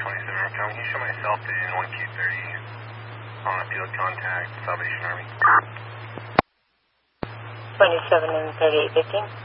Can you show myself in 1Q30 on a field contact Salvation Army? 27 and 3815.